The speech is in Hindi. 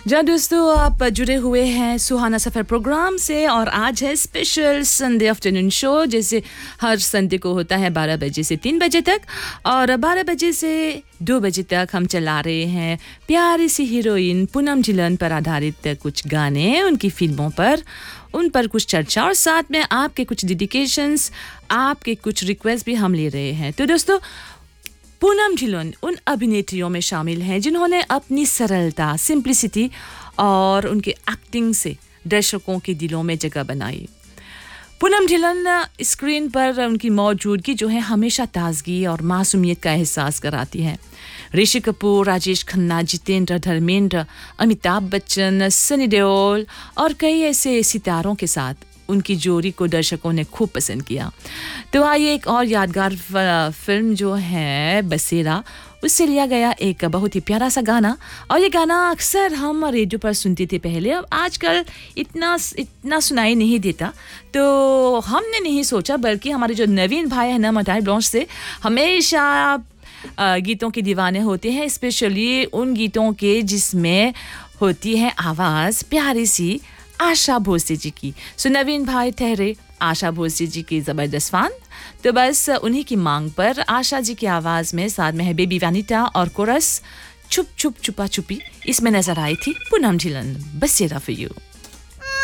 जहाँ दोस्तों आप जुड़े हुए हैं सुहाना सफ़र प्रोग्राम से और आज है स्पेशल संडे आफ्टरनून शो। जैसे हर संडे को होता है 12 बजे से 3 बजे तक और 12 बजे से 2 बजे तक हम चला रहे हैं प्यारी सी हीरोइन पूनम ढिल्लन पर आधारित कुछ गाने, उनकी फिल्मों पर, उन पर कुछ चर्चा और साथ में आपके कुछ डेडिकेशंस, आपके कुछ रिक्वेस्ट भी हम ले रहे हैं। तो दोस्तों पूनम ढिल्लन उन अभिनेत्रियों में शामिल हैं जिन्होंने अपनी सरलता, सिंप्लिसिटी और उनके एक्टिंग से दर्शकों के दिलों में जगह बनाई। पूनम ढिल्लन स्क्रीन पर उनकी मौजूदगी जो है हमेशा ताजगी और मासूमियत का एहसास कराती है। ऋषि कपूर, राजेश खन्ना, जितेंद्र, धर्मेंद्र, अमिताभ बच्चन, सनी देओल और कई ऐसे सितारों के साथ उनकी जोड़ी को दर्शकों ने खूब पसंद किया। तो आइए एक और यादगार फिल्म जो है बसेरा, उससे लिया गया एक बहुत ही प्यारा सा गाना। और ये गाना अक्सर हम रेडियो पर सुनते थे पहले, अब आजकल इतना सुनाई नहीं देता। तो हमने नहीं सोचा, बल्कि हमारे जो नवीन भाई है ना मटाई ब्लॉन्च से, हमेशा गीतों के दीवाने होते हैं, स्पेशली उन गीतों के जिसमें होती है आवाज़ प्यारी सी आशा भोसले जी की। सो नवीन भाई ठहरे आशा भोसले जी की ज़बरदस्त फैन, तो बस उन्हीं की मांग पर आशा जी की आवाज़ में साथ में है बेबी वानिता और कोरस छुप छुप छुपा छुपी, इसमें नजर आई थी पूनम ढिल्लन। बसेरा फॉर यू।